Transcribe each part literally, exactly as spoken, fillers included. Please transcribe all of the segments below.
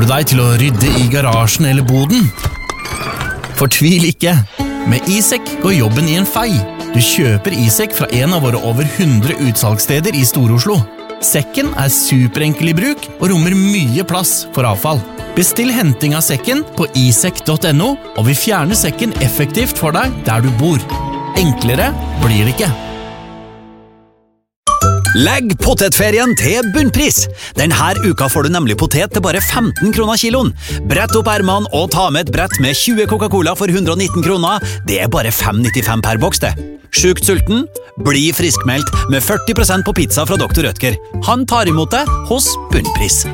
du deg til å rydde i garasjen eller boden? Fortvil ikke. Med iSek går jobben i en fei. Du kjøper iSek fra en av våre over hundre utsalgssteder i Stor-Oslo. Sekken er superenkel i bruk og rommer mye plass for avfall. Bestill henting av sekken på isek punktum no, og vi fjerner sekken effektivt for deg der du bor. Enklere blir det ikke. Legg potetferien til bunnpris. Denne uka får du nemlig potet til bare femten kroner kiloen. Brett opp ermene og ta med et brett med tjue Coca-Cola for hundre og nitten kroner. Det er bare fem nittifem per boks det. Sjukt sulten? Bli friskmeldt med førti prosent på pizza fra doktor Rødtger. Han tar imot deg hos bunnpris.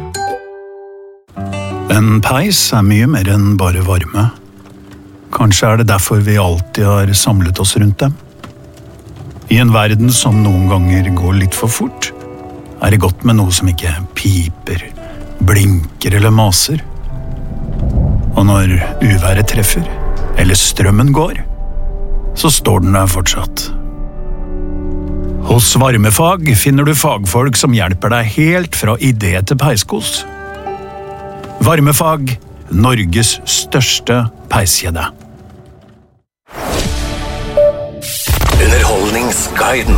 En peis er mye mer enn bare varme. Kanskje er det derfor vi alltid har samlet oss rundt dem. I en verden som noen ganger går litt for fort, er det godt med noe som ikke piper, blinker eller maser. Og når uværet treffer, eller strømmen går, så står den der fortsatt. Hos Varmefag finner du fagfolk som hjelper deg helt fra idé til peiskos. Varmefag, Norges største peiskjede. Underholdningsguiden.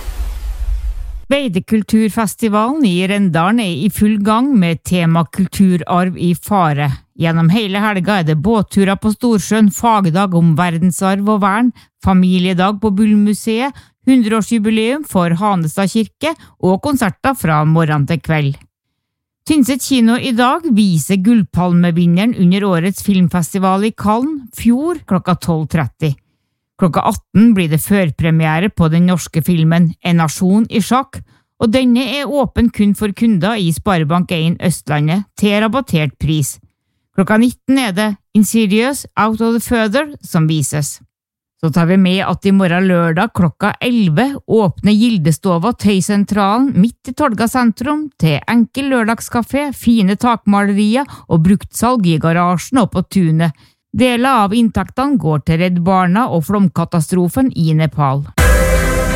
Veidekulturfestivalen i Rendalen er i full gang med tema kulturarv i fare. Gjennom hele helga er det båtturer på Storsjøen, fagdag om verdensarv og vern, familiedag på Bullmuseet, hundreårsjubileum for Hanestad kirke og konserter fra morgen til kveld. Tynset kino i dag viser Gullpalmevinneren under årets filmfestival i Cannes, fjor klokka tolv tretti. Klokka atten blir det førpremiere på den norske filmen En nasjon i sjakk, og denne er åpen kun for kunder i Sparebank en Østlandet til rabattert pris. Klokka nitten er det Insidious Out of the Further som vises. Så tar vi med at i morgen lørdag klokka elleve åpner Gildestova Tøysentralen midt i Tolga sentrum til enkel lørdagskafé, fine takmalerier og bruktsalg i garasjen og på tunet. Deler av inntektene går til Redd Barna og flomkatastrofen i Nepal.